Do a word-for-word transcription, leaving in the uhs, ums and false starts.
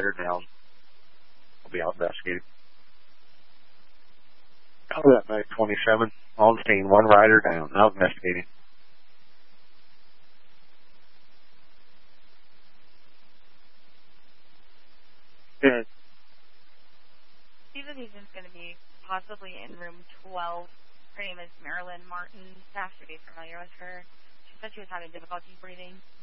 rider down. I'll be out investigating. Out of that night, twenty-seven. On scene, one rider down. Out investigating. Good. Steve Agent's going to be possibly in room twelve. Her name is Marilyn Martin. Staff should be familiar with her. She said she was having difficulty breathing.